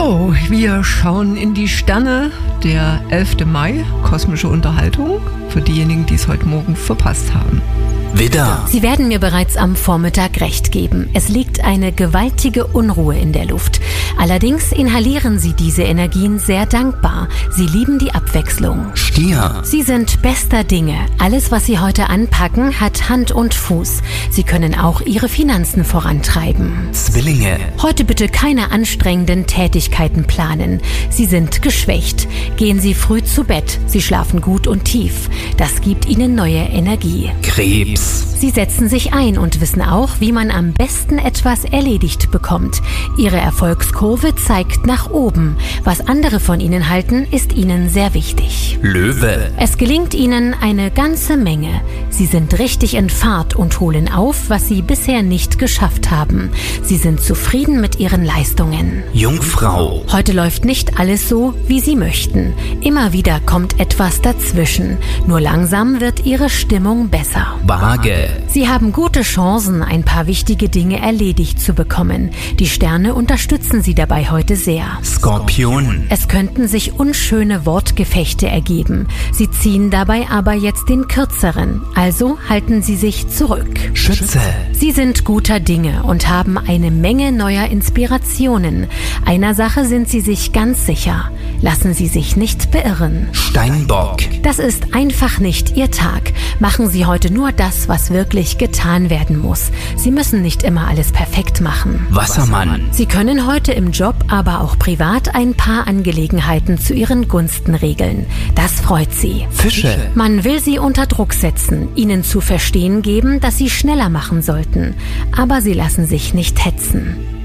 So, wir schauen in die Sterne. Der 11. Mai, kosmische Unterhaltung, für diejenigen, die es heute Morgen verpasst haben. Widder. Sie werden mir bereits am Vormittag recht geben. Es liegt eine gewaltige Unruhe in der Luft. Allerdings inhalieren Sie diese Energien sehr dankbar. Sie lieben die Abwechslung. Stier. Sie sind bester Dinge. Alles, was Sie heute anpacken, hat Hand und Fuß. Sie können auch Ihre Finanzen vorantreiben. Zwillinge. Heute bitte keine anstrengenden Tätigkeiten planen. Sie sind geschwächt. Gehen Sie früh zu Bett. Sie schlafen gut und tief. Das gibt Ihnen neue Energie. Krebs. Sie setzen sich ein und wissen auch, wie man am besten etwas erledigt bekommt. Ihre Erfolgskurve zeigt nach oben. Was andere von Ihnen halten, ist Ihnen sehr wichtig. Löwe. Es gelingt Ihnen eine ganze Menge. Sie sind richtig in Fahrt und holen auf, was Sie bisher nicht geschafft haben. Sie sind zufrieden mit Ihren Leistungen. Jungfrau. Heute läuft nicht alles so, wie Sie möchten. Immer wieder kommt etwas dazwischen. Nur langsam wird Ihre Stimmung besser. Waage. Sie haben gute Chancen, ein paar wichtige Dinge erledigt zu bekommen. Die Sterne unterstützen Sie dabei heute sehr. Skorpion. Es könnten sich unschöne Wortgefechte ergeben. Sie ziehen dabei aber jetzt den kürzeren. Also halten Sie sich zurück. Schütze. Sie sind guter Dinge und haben eine Menge neuer Inspirationen. Einer Sache sind Sie sich ganz sicher. Lassen Sie sich nicht beirren. Steinbock. Das ist einfach nicht Ihr Tag. Machen Sie heute nur das, was wirklich getan werden muss. Sie müssen nicht immer alles perfekt machen. Wassermann. Sie können heute im Job, aber auch privat ein paar Angelegenheiten zu Ihren Gunsten regeln. Das freut Sie. Fische. Man will Sie unter Druck setzen, Ihnen zu verstehen geben, dass Sie schneller machen sollten. Aber Sie lassen sich nicht hetzen.